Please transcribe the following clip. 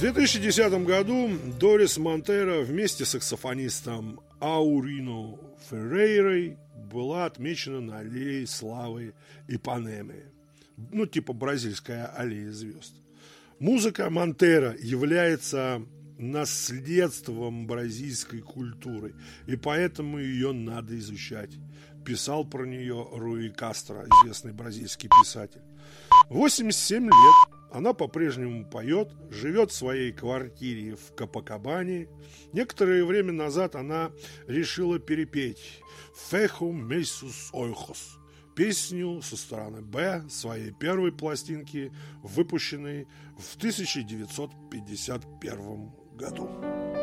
2010 году Дорис Монтейро вместе с саксофонистом Аурино Феррейрой была отмечена на аллее славы Ипанемы. Типа бразильская аллея звезд. Музыка Монтейро является наследством бразильской культуры, и поэтому ее надо изучать. Писал про нее Руи Кастро, известный бразильский писатель. 87 лет она по-прежнему поет, живет в своей квартире в Копакабане. Некоторое время назад она решила перепеть «Fecho meus ojos», песню со стороны «Б» своей первой пластинки, выпущенной в 1951 году.